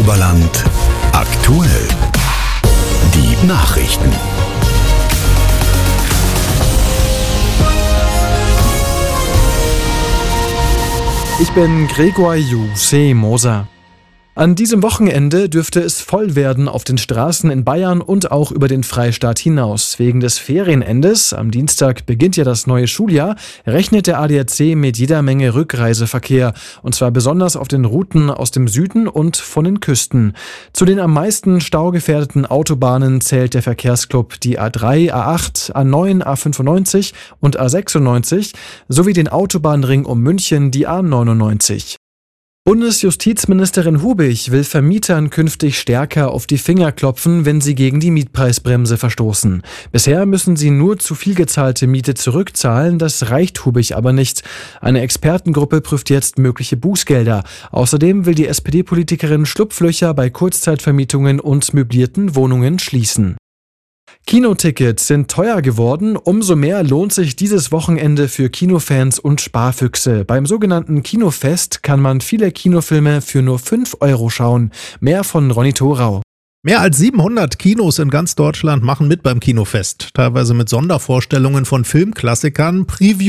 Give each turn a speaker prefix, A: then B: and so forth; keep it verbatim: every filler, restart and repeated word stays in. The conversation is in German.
A: Oberland aktuell. Die Nachrichten.
B: Ich bin Gregor Jusse-Moser. An diesem Wochenende dürfte es voll werden auf den Straßen in Bayern und auch über den Freistaat hinaus. Wegen des Ferienendes, am Dienstag beginnt ja das neue Schuljahr, rechnet der A D A C mit jeder Menge Rückreiseverkehr. Und zwar besonders auf den Routen aus dem Süden und von den Küsten. Zu den am meisten staugefährdeten Autobahnen zählt der Verkehrsclub die A drei, A acht, A neun, A fünfundneunzig und A sechsundneunzig sowie den Autobahnring um München, die A neunundneunzig. Bundesjustizministerin Hubich will Vermietern künftig stärker auf die Finger klopfen, wenn sie gegen die Mietpreisbremse verstoßen. Bisher müssen sie nur zu viel gezahlte Miete zurückzahlen, das reicht Hubich aber nicht. Eine Expertengruppe prüft jetzt mögliche Bußgelder. Außerdem will die S P D-Politikerin Schlupflöcher bei Kurzzeitvermietungen und möblierten Wohnungen schließen. Kinotickets sind teuer geworden, umso mehr lohnt sich dieses Wochenende für Kinofans und Sparfüchse. Beim sogenannten Kinofest kann man viele Kinofilme für nur fünf Euro schauen. Mehr von Ronny Thorau.
C: Mehr als siebenhundert Kinos in ganz Deutschland machen mit beim Kinofest. Teilweise mit Sondervorstellungen von Filmklassikern, Preview